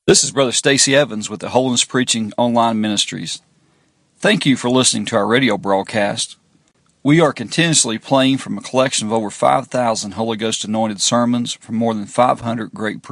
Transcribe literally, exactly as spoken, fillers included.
This is Brother Stacy Evans with the Holiness Preaching Online Ministries. Thank you for listening to our radio broadcast. We are continuously playing from a collection of over five thousand Holy Ghost anointed sermons from more than five hundred great preachers.